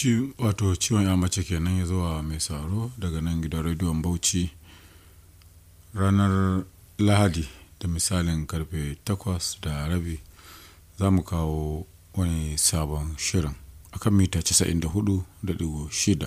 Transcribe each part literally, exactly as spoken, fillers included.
wato ciwon ya mace kenan ya zuwa mai saro daga nan gidan rediyon Bauchi ranar Lahadi da misalin karfe takwas da rabi za mu kawo wani sabon shirin akan mita casa'in da hudu da digo shida.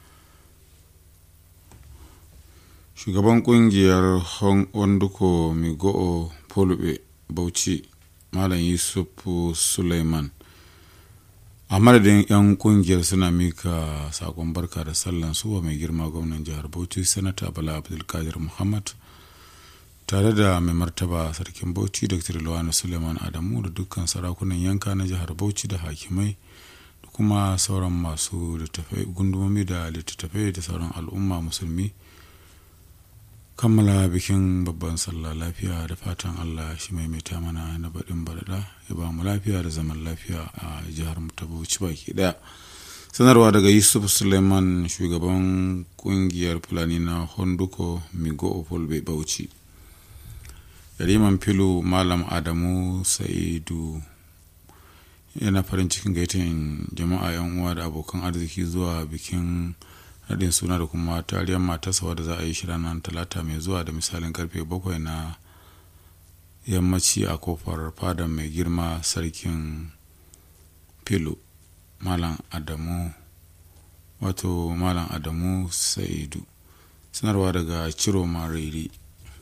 Shugaban kungiyar Honduko Migo'o Polube Bauchi Malam Yusufu Suleiman a madadin 'yan kungiyar suna mika sakon barka da sallan su wa mai girma gwamnan jihar Bauchi Sanata Bala Abdulkadir Muhammad tare da mai martaba sarkin Bauchi Dr. Luwani Suleiman Adamu da dukkan sarakunan yanka na jihar Bauchi da hakimai da kuma sauran masu littattafai gundumomi da littattafai da sauran al'umma musulmi. Kammala bikin babban sallah lafiya da fatan Allah shi maimaita mana na baɗin barada ya ba mu lafiya da zaman lafiya a jihar mu ta Bauchi baki daya. Sanarwa daga Yusuf Suleiman shugaban kungiyar Fulani na Honduko Migo'o Polbe Bauchi. Yariman Filu Malam Adamu Sa'idu yana farin cikin gaitin jama'a yan uwa da abokan arziki zuwa bikin haɗin suna da kuma tariyar matarsa wadda za a yi shi ranar talata mai zuwa da misalin karfe bakwai na yammaci a kofar fadar mai girma sarkin Filu Malam Adamu wato Malam Adamu Sa'idu. Sanarwa daga Ciro Mariri.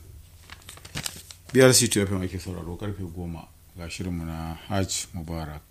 B R C T F M ake sauraro karfe goma ga shirinmu na Hajj Mubarak.